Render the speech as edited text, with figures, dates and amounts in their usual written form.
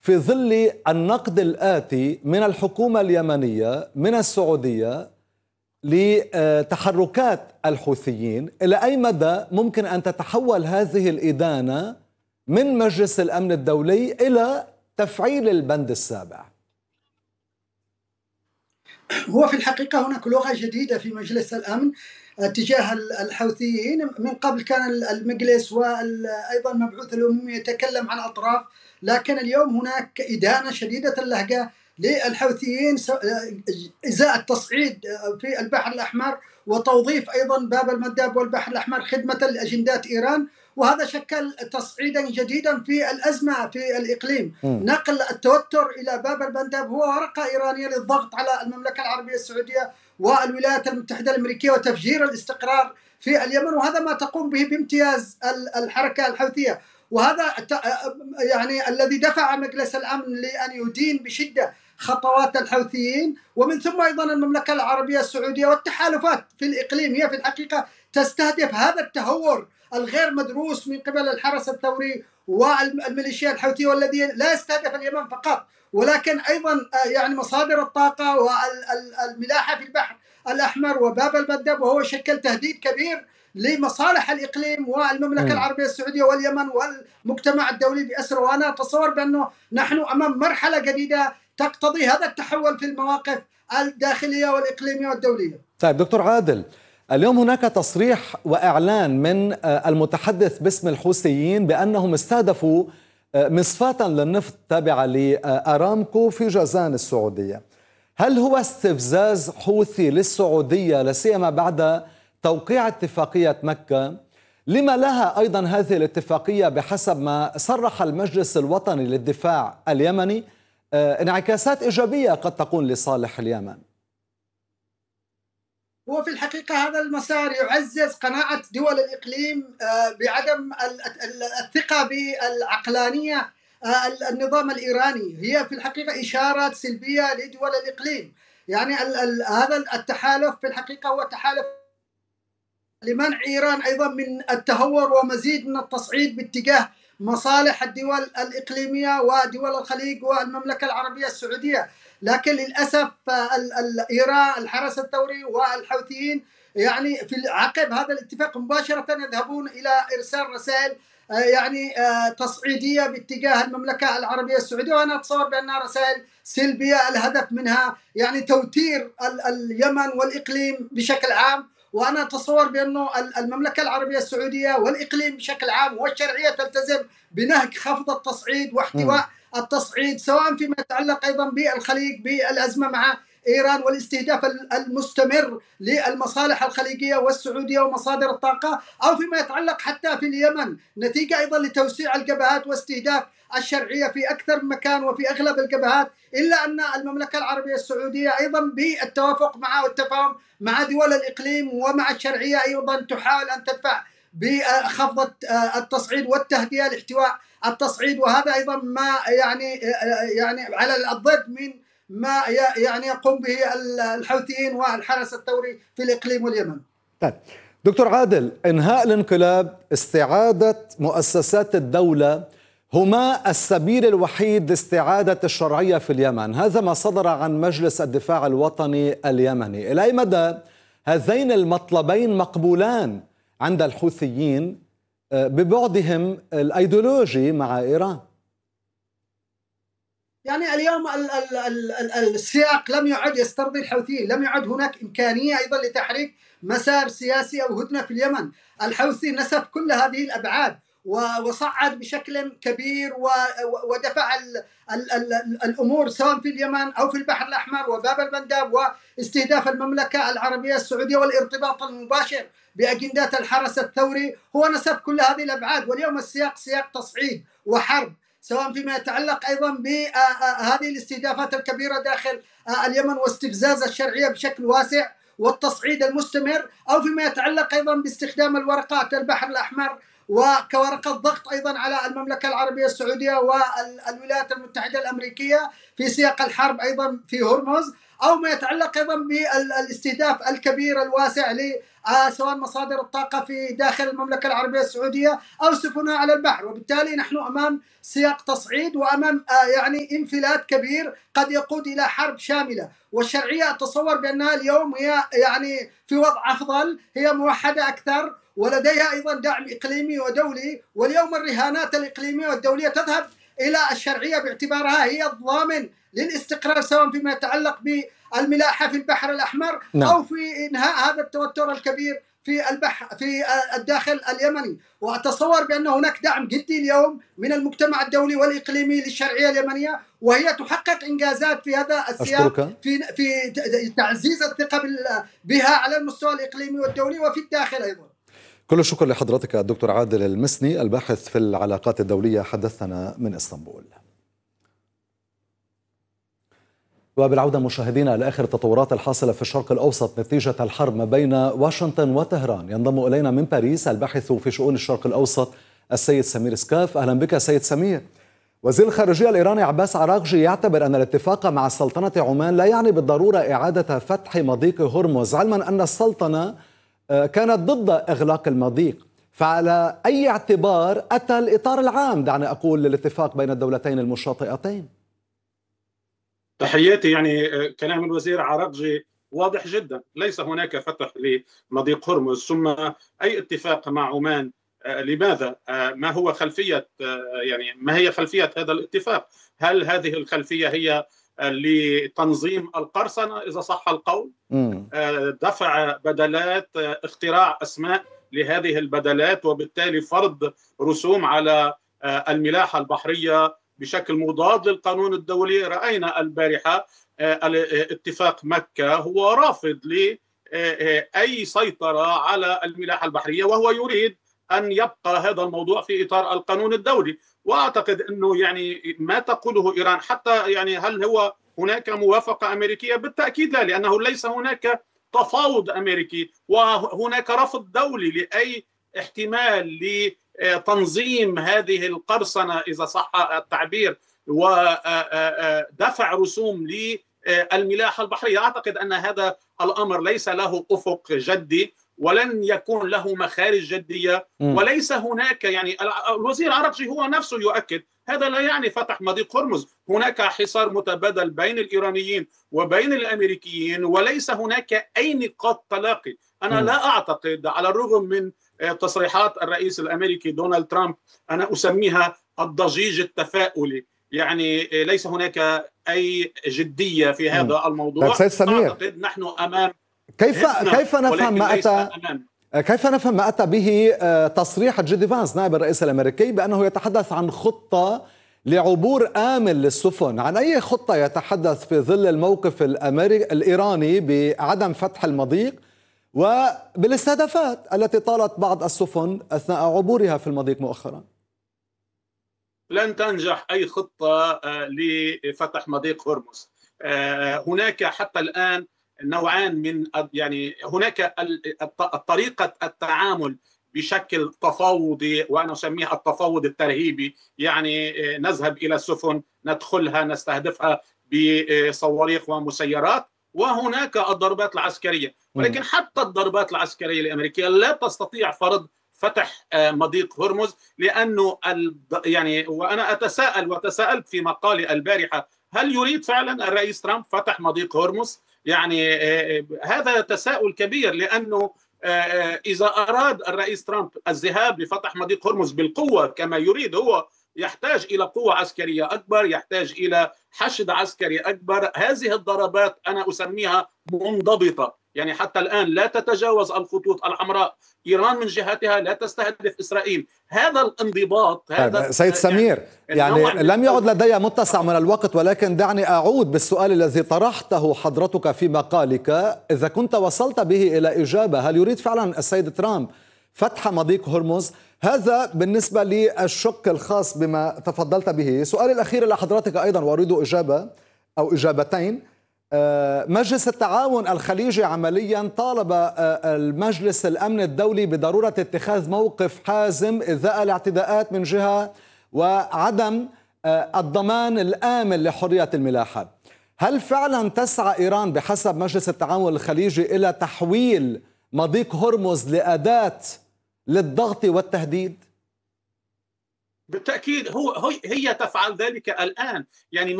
في ظل النقد الآتي من الحكومة اليمنية من السعودية لتحركات الحوثيين، إلى أي مدى ممكن أن تتحول هذه الإدانة من مجلس الأمن الدولي إلى تفعيل البند السابع؟ هو في الحقيقة هناك لغة جديدة في مجلس الأمن تجاه الحوثيين. من قبل كان المجلس وأيضا المبعوث الأممي يتكلم عن أطراف، لكن اليوم هناك إدانة شديدة اللهجة للحوثيين إزاء التصعيد في البحر الأحمر وتوظيف أيضا باب المندب والبحر الأحمر خدمة لأجندات إيران، وهذا شكل تصعيدا جديدا في الأزمة في الإقليم. نقل التوتر إلى باب المندب هو ورقة إيرانية للضغط على المملكة العربية السعودية والولايات المتحدة الأمريكية وتفجير الاستقرار في اليمن، وهذا ما تقوم به بامتياز الحركة الحوثية. وهذا يعني الذي دفع مجلس الأمن لأن يدين بشدة خطوات الحوثيين، ومن ثم أيضا المملكة العربية السعودية والتحالفات في الإقليم هي في الحقيقة تستهدف هذا التهور الغير مدروس من قبل الحرس الثوري والميليشيا الحوثية، والذي لا يستهدف اليمن فقط ولكن أيضا يعني مصادر الطاقة والملاحة في البحر الأحمر وباب المندب، وهو شكل تهديد كبير لمصالح الإقليم والمملكة العربية السعودية واليمن والمجتمع الدولي بأسره. وأنا أتصور بأنه نحن أمام مرحلة جديدة تقتضي هذا التحول في المواقف الداخلية والإقليمية والدولية. طيب دكتور عادل، اليوم هناك تصريح وإعلان من المتحدث باسم الحوثيين بأنهم استهدفوا مصفاة للنفط تابعة لأرامكو في جازان السعودية. هل هو استفزاز حوثي للسعودية لا سيما بعد توقيع اتفاقية مكة؟ لما لها أيضا هذه الاتفاقية بحسب ما صرح المجلس الوطني للدفاع اليمني انعكاسات إيجابية قد تكون لصالح اليمن؟ هو في الحقيقة هذا المسار يعزز قناعة دول الإقليم بعدم الثقة بالعقلانية النظام الإيراني. هي في الحقيقة إشارات سلبية لدول الإقليم. يعني هذا التحالف في الحقيقة هو تحالف لمنع إيران أيضا من التهور ومزيد من التصعيد باتجاه مصالح الدول الإقليمية ودول الخليج والمملكة العربية السعودية. لكن للأسف إيران الحرس الثوري والحوثيين يعني في عقب هذا الاتفاق مباشرة يذهبون إلى إرسال رسائل يعني تصعيدية باتجاه المملكة العربية السعودية، وأنا أتصور بأنها رسائل سلبية الهدف منها يعني توتير اليمن والإقليم بشكل عام. وأنا أتصور بأنه المملكة العربية السعودية والإقليم بشكل عام والشرعية تلتزم بنهج خفض التصعيد واحتواء التصعيد، سواء فيما يتعلق أيضا بالخليج بالأزمة مع إيران والاستهداف المستمر للمصالح الخليجية والسعودية ومصادر الطاقة، أو فيما يتعلق حتى في اليمن نتيجة أيضا لتوسيع الجبهات واستهداف الشرعية في أكثر من مكان وفي أغلب الجبهات. إلا أن المملكة العربية السعودية أيضا بالتوافق مع والتفاهم مع دول الإقليم ومع الشرعية أيضا تحاول أن تدفع بخفض التصعيد والتهدئة لاحتواء التصعيد، وهذا أيضا ما يعني على الضد من ما يعني يقوم به الحوثيين والحرس الثوري في الإقليم واليمن. طيب دكتور عادل، إنهاء الانقلاب، استعادة مؤسسات الدولة هما السبيل الوحيد لاستعادة الشرعية في اليمن، هذا ما صدر عن مجلس الدفاع الوطني اليمني. إلى أي مدى هذين المطلبين مقبولان عند الحوثيين ببعدهم الأيديولوجي مع إيران؟ يعني اليوم السياق لم يعد يسترضي الحوثيين، لم يعد هناك إمكانية أيضا لتحريك مسار سياسي أو هدنة في اليمن. الحوثي نسف كل هذه الأبعاد وصعد بشكل كبير ودفع الأمور سواء في اليمن أو في البحر الأحمر وباب المندب واستهداف المملكة العربية السعودية والارتباط المباشر بأجندات الحرس الثوري. هو نسف كل هذه الأبعاد، واليوم السياق سياق تصعيد وحرب، سواء فيما يتعلق أيضا بهذه الاستهدافات الكبيرة داخل اليمن واستفزاز الشرعية بشكل واسع والتصعيد المستمر، أو فيما يتعلق أيضا باستخدام الورقات البحر الأحمر وكورقة ضغط أيضا على المملكة العربية السعودية والولايات المتحدة الأمريكية في سياق الحرب أيضا في هرمز، أو ما يتعلق أيضا بالاستهداف الكبير الواسع سواء مصادر الطاقة في داخل المملكة العربية السعودية أو سفنها على البحر. وبالتالي نحن أمام سياق تصعيد وأمام يعني انفلات كبير قد يقود إلى حرب شاملة. والشرعية أتصور بأنها اليوم هي يعني في وضع أفضل، هي موحدة أكثر ولديها أيضا دعم إقليمي ودولي. واليوم الرهانات الإقليمية والدولية تذهب إلى الشرعية باعتبارها هي الضامن للاستقرار، سواء فيما يتعلق بالملاحة في البحر الأحمر أو في إنهاء هذا التوتر الكبير في البحر في الداخل اليمني. وأتصور بأن هناك دعم جدي اليوم من المجتمع الدولي والإقليمي للشرعية اليمنية، وهي تحقق إنجازات في هذا السياق في تعزيز الثقة بها على المستوى الإقليمي والدولي وفي الداخل أيضا. كل الشكر لحضرتك الدكتور عادل المسني، الباحث في العلاقات الدولية، حدثنا من اسطنبول. وبالعودة مشاهدينا لآخر التطورات الحاصلة في الشرق الأوسط نتيجة الحرب ما بين واشنطن وطهران، ينضم إلينا من باريس الباحث في شؤون الشرق الأوسط السيد سمير سكاف. أهلا بك سيد سمير. وزير الخارجية الإيراني عباس عراقجي يعتبر أن الاتفاق مع سلطنة عمان لا يعني بالضرورة إعادة فتح مضيق هرمز، علما أن السلطنة كانت ضد إغلاق المضيق. فعلى أي اعتبار أتى الإطار العام، دعني أقول، للاتفاق بين الدولتين المشاطئتين؟ تحياتي. يعني كلام الوزير عراقجي واضح جدا، ليس هناك فتح لمضيق هرمز. ثم أي اتفاق مع عمان لماذا؟ ما هو خلفية، يعني ما هي خلفية هذا الاتفاق؟ هل هذه الخلفية هي لتنظيم القرصنة إذا صح القول؟ دفع بدلات، اختراع أسماء لهذه البدلات، وبالتالي فرض رسوم على الملاحة البحرية بشكل مضاد للقانون الدولي. رأينا البارحة اتفاق مكة هو رافض لأي سيطرة على الملاحة البحرية، وهو يريد أن يبقى هذا الموضوع في إطار القانون الدولي. وأعتقد أنه يعني ما تقوله إيران حتى، يعني هل هو هناك موافقة أمريكية؟ بالتأكيد لا، لأنه ليس هناك تفاوض أمريكي، وهناك رفض دولي لأي احتمال لتنظيم هذه القرصنة إذا صح التعبير، ودفع رسوم للملاحة البحرية. أعتقد أن هذا الأمر ليس له أفق جدي ولن يكون له مخارج جدية، وليس هناك، يعني الوزير عراقجي هو نفسه يؤكد هذا لا يعني فتح مضيق هرمز. هناك حصار متبادل بين الإيرانيين وبين الأمريكيين، وليس هناك أي نقاط تلاقي. أنا لا أعتقد، على الرغم من تصريحات الرئيس الأمريكي دونالد ترامب، أنا أسميها الضجيج التفاؤلي، يعني ليس هناك أي جدية في هذا الموضوع. أعتقد نحن أمام كيف نفهم ما أتى به تصريح جيدي فانس نائب الرئيس الأمريكي بأنه يتحدث عن خطة لعبور آمن للسفن؟ عن أي خطة يتحدث في ظل الموقف الإيراني بعدم فتح المضيق وبالاستهدافات التي طالت بعض السفن أثناء عبورها في المضيق مؤخرا؟ لن تنجح أي خطة لفتح مضيق هرمز. هناك حتى الآن نوعان من، يعني هناك طريقة التعامل بشكل تفاوضي، وأنا أسميها التفاوض الترهيبي، يعني نذهب إلى السفن ندخلها نستهدفها بصواريخ ومسيرات، وهناك الضربات العسكرية. ولكن حتى الضربات العسكرية الأمريكية لا تستطيع فرض فتح مضيق هرمز، لأنه يعني وأنا أتساءل وتساءلت في مقالي البارحة، هل يريد فعلا الرئيس ترامب فتح مضيق هرمز؟ يعني هذا تساؤل كبير، لأنه إذا أراد الرئيس ترامب الذهاب لفتح مضيق هرمز بالقوة كما يريد، هو يحتاج إلى قوة عسكرية أكبر، يحتاج إلى حشد عسكري أكبر. هذه الضربات أنا أسميها منضبطة، يعني حتى الآن لا تتجاوز الخطوط الحمراء. إيران من جهتها لا تستهدف إسرائيل. هذا الانضباط، هذا سيد سمير، يعني لم يعد لدي متسع من الوقت، ولكن دعني أعود بالسؤال الذي طرحته حضرتك في مقالك، إذا كنت وصلت به إلى إجابة. هل يريد فعلا السيد ترامب فتح مضيق هرمز؟ هذا بالنسبة للشق الخاص بما تفضلت به. سؤالي الأخير لحضرتك أيضا وأريد إجابة أو إجابتين. مجلس التعاون الخليجي عمليا طالب المجلس الأمن الدولي بضرورة اتخاذ موقف حازم إزاء الاعتداءات من جهة وعدم الضمان الآمن لحرية الملاحة. هل فعلا تسعى إيران بحسب مجلس التعاون الخليجي إلى تحويل مضيق هرمز لأداة للضغط والتهديد؟ بالتأكيد هي تفعل ذلك الآن. يعني